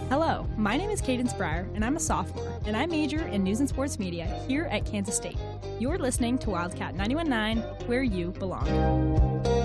Hello, my name is Cadence Breyer, and I'm a sophomore, and I major in news and sports media here at Kansas State. You're listening to Wildcat 91.9, where you belong.